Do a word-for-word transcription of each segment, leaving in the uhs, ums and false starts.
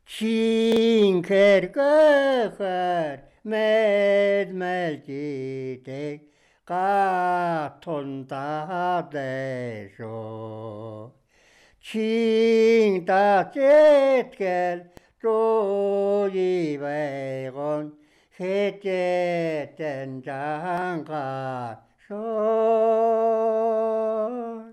칭ker거헐 매일매일지대 가톤다대쇼 칭다제트겔 조이베곤 해제된장가쇼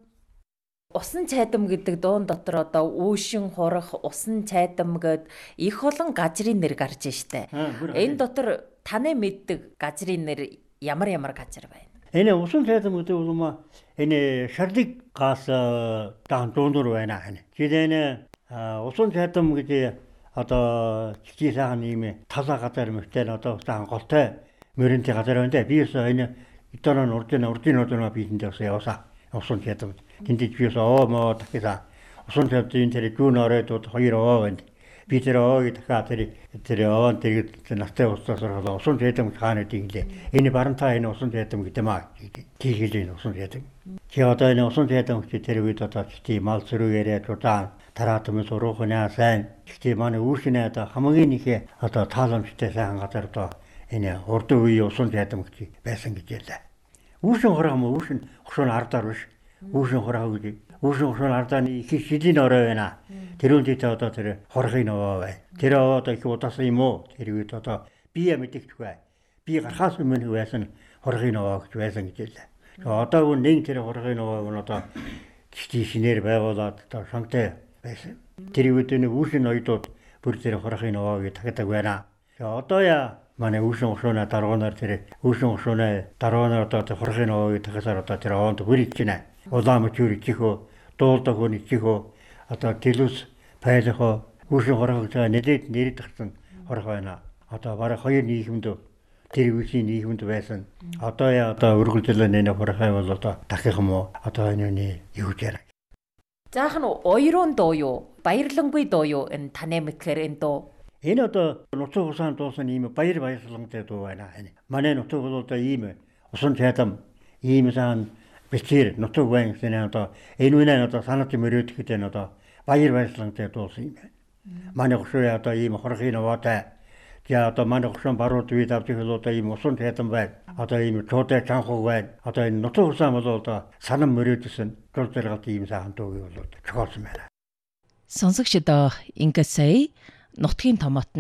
Усан цайдам гэдэг дуун дотор одоо үүшин хурах, усан цайдам гэд их олон газрын нэр гарч штэ. Энэ дотор таны мэддэг газрын нэр ямар ямар газар байна? Энэ усан цайдам гэдэг бол энэ шарлыг гаас даан дуунdur байна хань. Жидэнэ усан цайдам гэдэг одоо чичи сайхан ийм талаа газар мөртөө одоо даан голтой мөрөнтэй газар байна дээ. Биээс энэ итонон урдын урдын урдын бидэнд явсаа усан цайдам Тэнтэй биээс оо моо дахиса усан цайдын тэр гүн оройдод хоёр оо байна. Би тэр оог дахиад тэр тэр оон тэр настай устсаар усан цайдам хаана гэдэг энэ барантаа энэ усан цайдам гэдэг маа тийхэл энэ усан цайдам. Чи одоо энэ усан цайдам гэдэг тэр үед одоо чи мал зүрүүгээрээ тутаан тараатмын сургуугнаа сайн чи манай үүрхнээ одоо хамгийн их одоо тааламжтай сайхан газар одоо энэ урд үеийн усан цайдам гэдэг байсан гэж ялаа. Үүшин хором үүшин хошон ардаар биш. Үүшин хороо гэдэг. Үүшин хошон ардааны их шилийн орой байна. Тэр үнтэй одоо тэр хорхын овоо бай. Тэр овоо одоо их удасан юм уу? Тэр үед одоо бие мэдэгдэхгүй. Би гарахаас өмнө байсан хорхын овоо гэж байсан гэж ялаа. Одоо гоо нэг тэр хорхын овоог нь одоо чи шинээр байгуулад одоо шантай байсан. Тэр үед нэг үүшин оёдод бүр тэр хорхын овоог дахиадаг байна. Одоо яа манай үүшин хошооноо даруунаар тэр үүшин хошооноо даруунаар одоо хорхын овоог дахиасаар одоо тэр овоонд хүрэж байна. Улаан мөчүүр чихөө дуулдаг хүний чихөө одоо телүс пайлхоо үүшин хорхоо гэж нэлээд нэрэд гарсан хорхоо байна. Одоо бараг хоёр нийгэмд тэр үеийн нийгэмд байсан. Одоо яа одоо өргөлжлөө нэ хорхоо бол одоо дахих юм уу? Одоо энэ юу гэж яана. Заахан оёрон дуу юу? Баярлангүй дуу юу? Энэ таны мэдхээр энэ дуу. Энэ одоо нутаг усаан дуусан ийм баяр баясгаламжтай дуу байна. Манай нутаг бол одоо ийм усан цайдам ийм сан бичээр нутаг байна гэсэн одоо энэ үнэ одоо санаад мөрөөд гэхэд энэ одоо баяр баясгаламжтай дуусан юм байна. Манай гошоо одоо ийм хорхын овоотой. За одоо манай гошоо барууд үед авч ирэл одоо ийм усан цайдам байна. Одоо ийм чуудаа чанхуу байна. Одоо энэ нутаг усаан бол одоо санам мөрөөдсөн гол зэрэгт ийм сайхан дуу бол зохиолсон байна. Сонсогчдоо ингээд сая нутгийн томот